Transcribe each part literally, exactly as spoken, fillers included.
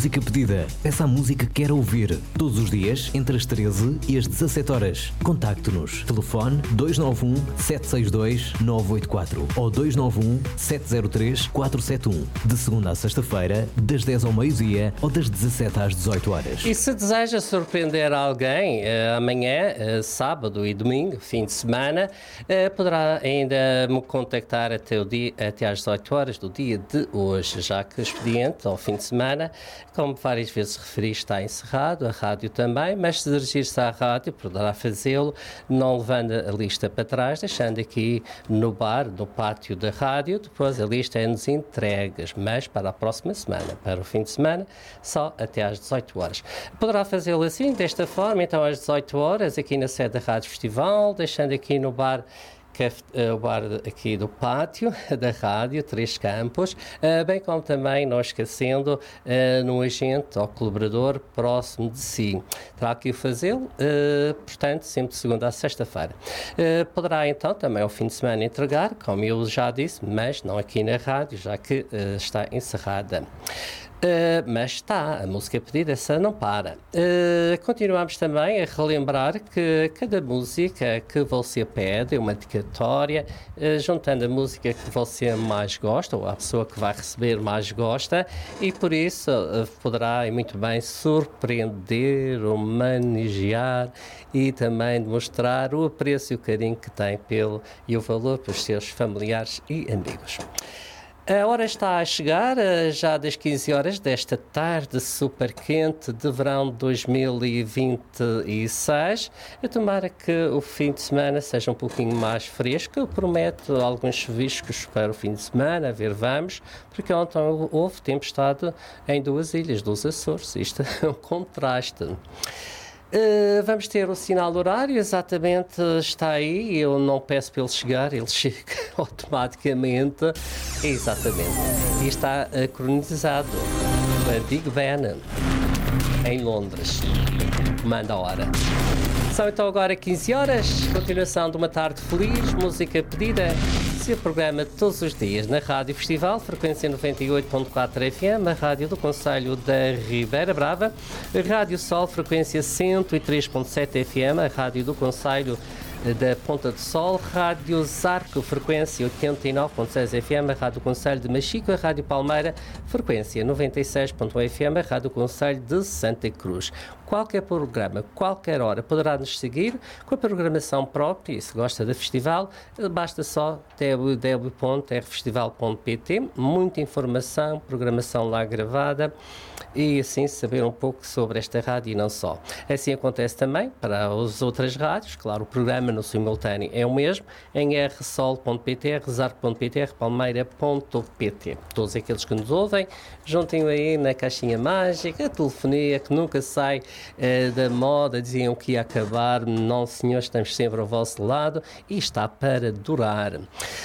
música pedida. Peça a música que quer ouvir. Todos os dias, entre as treze e as dezassete horas. Contacte-nos. Telefone dois nove um, sete seis dois, nove oito quatro ou dois nove um, sete zero três, quatro sete um. De segunda a sexta-feira, das dez ao meio-dia ou das dezassete às dezoito horas. E se deseja surpreender alguém, uh, amanhã, uh, sábado e domingo, fim de semana, uh, poderá ainda me contactar até, o dia, até às dezoito horas do dia de hoje, já que o expediente, ao fim de semana, como várias vezes referi, está encerrado, a rádio também, mas se dirigir-se à rádio, poderá fazê-lo, não levando a lista para trás, deixando aqui no bar, no pátio da rádio, depois a lista é-nos entregues, mas para a próxima semana, para o fim de semana, só até às dezoito horas. Poderá fazê-lo assim, desta forma, então às dezoito horas, aqui na sede da Rádio Festival, deixando aqui no bar que é o bar aqui do pátio da rádio, Três Campos, bem como também, não esquecendo, no agente ou colaborador próximo de si. Terá que o fazê-lo, portanto, sempre de segunda a sexta-feira. Poderá então também ao fim de semana entregar, como eu já disse, mas não aqui na rádio, já que está encerrada. Uh, mas está, a música pedida, essa não para. Uh, continuamos também a relembrar que cada música que você pede é uma dedicatória, uh, juntando a música que você mais gosta, ou a pessoa que vai receber mais gosta, e por isso uh, poderá, e muito bem, surpreender, homenagear e também demonstrar o apreço e o carinho que tem pelo e o valor pelos seus familiares e amigos. A hora está a chegar, já das quinze horas desta tarde super quente de verão de dois mil e vinte e seis. Eu tomara que o fim de semana seja um pouquinho mais fresco. Eu prometo alguns chuviscos para o fim de semana, a ver, vamos, porque ontem houve tempestade em duas ilhas dos Açores. Isto é um contraste. Uh, vamos ter o sinal horário, exatamente, está aí, eu não peço para ele chegar, ele chega automaticamente, exatamente, e está uh, cronizado, uh, Big Ben, em Londres, comanda a hora. São então agora quinze horas, continuação de uma tarde feliz, música pedida, seu programa todos os dias na Rádio Festival, frequência noventa e oito ponto quatro F M, a rádio do Concelho da Ribeira Brava, a Rádio Sol, frequência cento e três ponto sete F M, a rádio do Concelho da Ponta do Sol, Rádio Zarco, frequência oitenta e nove ponto seis F M, a Rádio Concelho de Machico, a Rádio Palmeira, frequência noventa e seis ponto um F M, a Rádio Concelho de Santa Cruz. Qualquer programa, qualquer hora, poderá nos seguir com a programação própria, e se gosta do festival, basta só w w w ponto r festival ponto p t, muita informação, programação lá gravada, e assim saber um pouco sobre esta rádio e não só. Assim acontece também para as outras rádios, claro, o programa no simultâneo é o mesmo, em r sol ponto p t, r zarco ponto p t, r palmeira ponto p t. Todos aqueles que nos ouvem, juntem aí na caixinha mágica, a telefonia que nunca sai eh, da moda, diziam que ia acabar, não senhor, estamos sempre ao vosso lado e está para durar.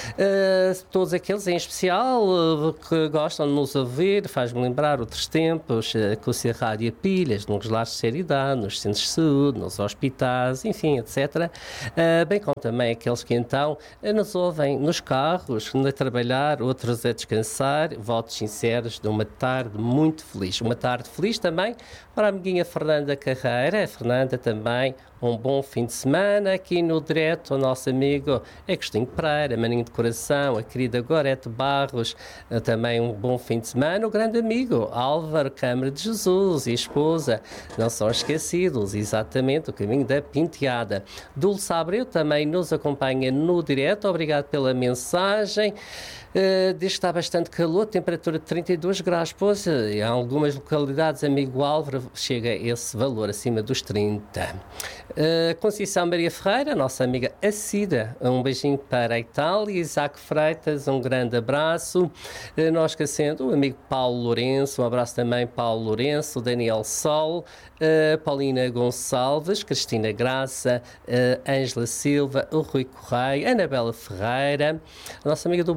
Uh, todos aqueles em especial uh, que gostam de nos ouvir, faz-me lembrar outros tempos, uh, com a rádio a pilhas, nos lares de seriedade, nos centros de saúde, nos hospitais, enfim, etcétera. Uh, bem como também aqueles que então uh, nos ouvem nos carros, a trabalhar, outros a descansar. Votos sinceros de uma tarde muito feliz. Uma tarde feliz também para a amiguinha Fernanda Carreira. A Fernanda também, um bom fim de semana. Aqui no direto, o nosso amigo Agostinho Pereira, maninho de coração, a querida Gorete Barros, uh, também um bom fim de semana. O grande amigo Álvaro Câmara de Jesus e a esposa, não são esquecidos, exatamente, o caminho da Penteada. Dulce Abreu também nos acompanha no direto, obrigado pela mensagem. Uh, diz que está bastante calor, temperatura de trinta e dois graus, pois em algumas localidades, amigo Álvaro, chega a esse valor, acima dos trinta. Uh, Conceição Maria Ferreira, nossa amiga Acida, um beijinho para a Itália. Isaac Freitas, um grande abraço. Uh, não esquecendo o amigo Paulo Lourenço, um abraço também Paulo Lourenço, Daniel Sol, uh, Paulina Gonçalves, Cristina Graça, uh, Ângela Silva, o Rui Correia, Anabela Ferreira, a nossa amiga do Brasil,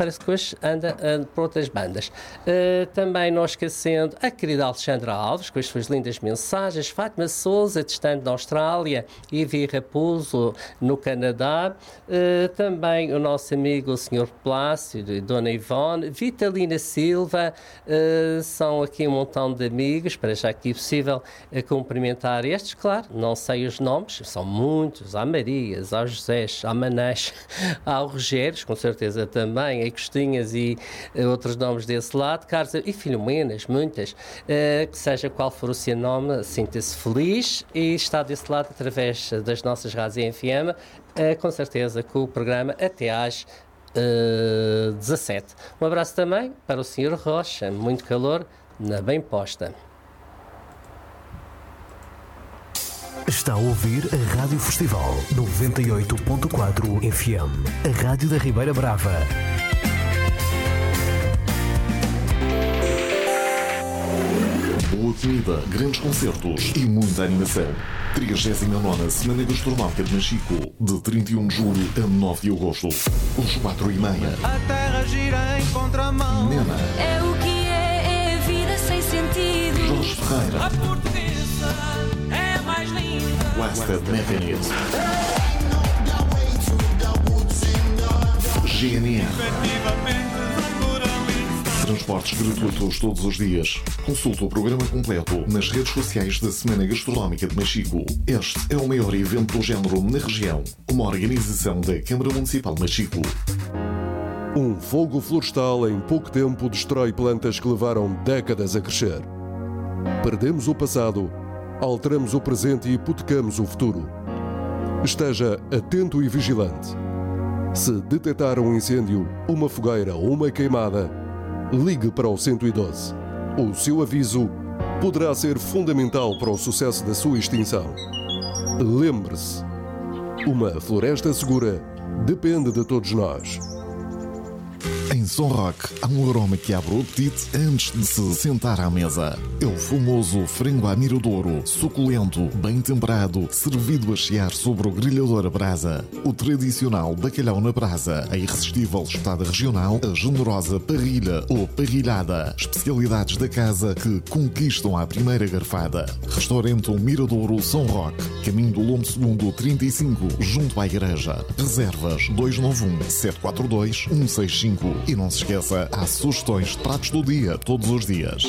parece que hoje anda, anda por outras bandas. Uh, também não esquecendo a querida Alexandra Alves, com as suas lindas mensagens, Fátima Souza, distante da Austrália, Ivy Raposo, no Canadá, uh, também o nosso amigo o senhor Plácido e Dona Ivone, Vitalina Silva, uh, são aqui um montão de amigos, para já aqui possível uh, cumprimentar estes, claro, não sei os nomes, são muitos, há Marias, há Josés, há Manés, há Rogérios, com certeza também, há Costinhas e uh, outros nomes desse lado, Carlos e Filomenas, muitas, uh, que seja qual for o seu nome, sinta-se feliz e está desse lado através das nossas rádios F M, uh, com certeza com o programa até às uh, dezassete. Um abraço também para o senhor Rocha, muito calor na bem posta. Está a ouvir a Rádio Festival noventa e oito ponto quatro F M, a Rádio da Ribeira Brava. Boa comida, grandes concertos e muita animação. trigésima nona Semana Gastronómica de Machico, de trinta e um de julho a nove de agosto. Os quatro e meia. A terra gira em contramão. Nena. É o que é, é a vida sem sentido. Jorge Ferreira. A portuguesa é a mais linda. Wested Mechanism. G N R. Transportes gratuitos todos os dias. Consulte o programa completo nas redes sociais da Semana Gastronómica de Machico. Este é o maior evento do género na região. Uma organização da Câmara Municipal de Machico. Um fogo florestal em pouco tempo destrói plantas que levaram décadas a crescer. Perdemos o passado, alteramos o presente e hipotecamos o futuro. Esteja atento e vigilante. Se detectar um incêndio, uma fogueira ou uma queimada, ligue para o cento e doze. O seu aviso poderá ser fundamental para o sucesso da sua extinção. Lembre-se, uma floresta segura depende de todos nós. Em São Roque, há um aroma que abre o apetite antes de se sentar à mesa. É o famoso frango à miradouro, suculento, bem temperado, servido a chiar sobre o grelhador a brasa. O tradicional bacalhau na brasa, a irresistível espetada regional, a generosa parrilha ou parrilhada. Especialidades da casa que conquistam à primeira garfada. Restaurante O Miradouro São Roque, caminho do Lombo Segundo trinta e cinco, junto à igreja. Reservas dois nove um, sete quatro dois, um seis cinco. E não se esqueça, há sugestões de pratos do dia todos os dias.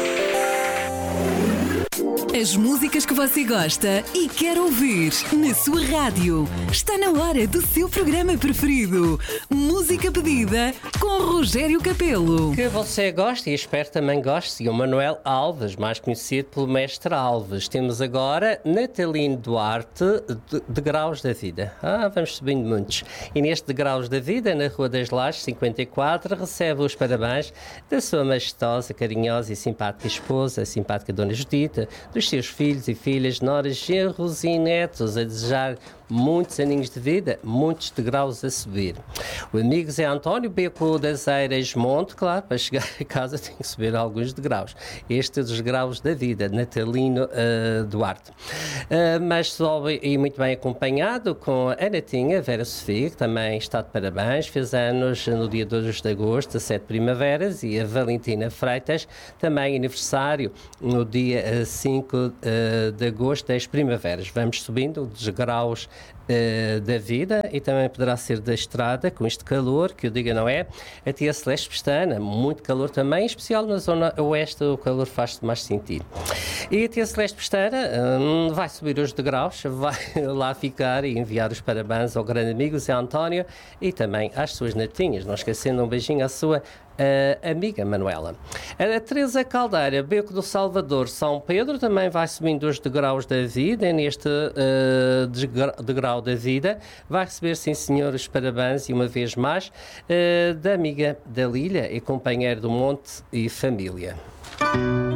As músicas que você gosta e quer ouvir na sua rádio. Está na hora do seu programa preferido. Música pedida com Rogério Capelo. Que você gosta e espero também goste. E o Manuel Alves, mais conhecido pelo Mestre Alves. Temos agora Natalino Duarte, de, de Graus da Vida. Ah, vamos subindo muitos. E neste de Graus da Vida, na Rua das Lajes, cinquenta e quatro, recebe os parabéns da sua majestosa, carinhosa e simpática esposa, a simpática Dona Judita, dos seus filhos e filhas, noras, genros e netos, a desejar muitos aninhos de vida, muitos degraus a subir. O amigo Zé António Beco das Eiras Monte, claro, para chegar a casa tem que subir alguns degraus. Este é dos degraus da vida, Natalino uh, Duarte. Uh, mas soube e muito bem acompanhado com a Natinha Vera Sofia, que também está de parabéns, fez anos no dia dois de agosto, a sete primaveras, e a Valentina Freitas, também aniversário no dia cinco de agosto, das primaveras. Vamos subindo os degraus Uh, da vida e também poderá ser da estrada, com este calor, que eu diga não é, a tia Celeste Pestana, muito calor também, em especial na zona oeste o calor faz-se mais sentir. E a tia Celeste Pestana um, vai subir os degraus, vai lá ficar e enviar os parabéns ao grande amigo Zé António e também às suas netinhas, não esquecendo um beijinho à sua Uh, amiga Manuela. A Teresa Caldeira, Beco do Salvador, São Pedro, também vai subindo os degraus da vida, neste uh, degra degrau da vida, vai receber, sim senhor, os parabéns e uma vez mais uh, da amiga da Lília e companheira do Monte e família.